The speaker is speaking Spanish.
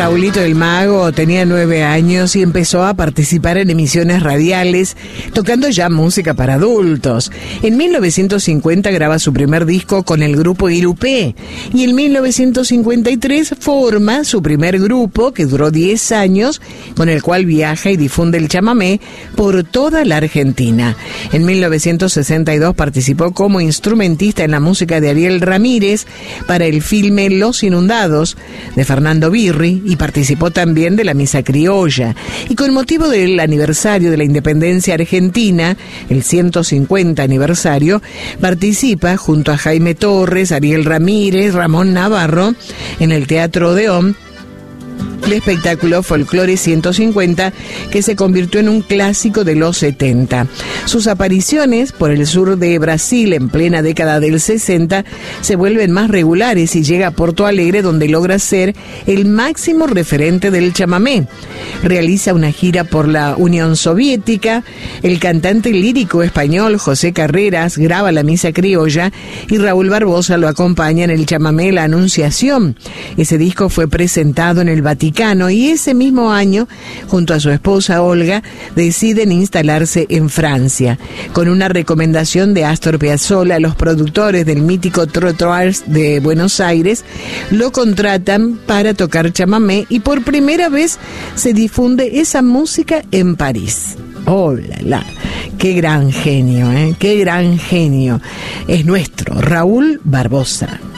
Raulito el Mago tenía 9 años y empezó a participar en emisiones radiales, tocando ya música para adultos. En 1950 graba su primer disco con el grupo Irupé y en 1953 forma su primer grupo, que duró 10 años, con el cual viaja y difunde el chamamé por toda la Argentina. En 1962 participó como instrumentista en la música de Ariel Ramírez para el filme Los Inundados, de Fernando Birri, y participó también de la Misa Criolla. Y con motivo del aniversario de la independencia argentina, el 150 aniversario, participa junto a Jaime Torres, Ariel Ramírez, Ramón Navarro en el Teatro Odeón, el espectáculo Folclore 150, que se convirtió en un clásico de los 70. Sus apariciones por el sur de Brasil en plena década del 60 se vuelven más regulares y llega a Porto Alegre, donde logra ser el máximo referente del chamamé. Realiza una gira por la Unión Soviética. El cantante lírico español José Carreras graba la Misa Criolla y Raúl Barbosa lo acompaña en el chamamé La Anunciación. Ese disco fue presentado en el Vaticano y ese mismo año, junto a su esposa Olga, deciden instalarse en Francia. Con una recomendación de Astor Piazzolla, los productores del mítico Trottoirs de Buenos Aires lo contratan para tocar chamamé y por primera vez se difunde esa música en París. ¡Oh, la, la! ¡Qué gran genio, qué gran genio! Es nuestro Raúl Barbosa.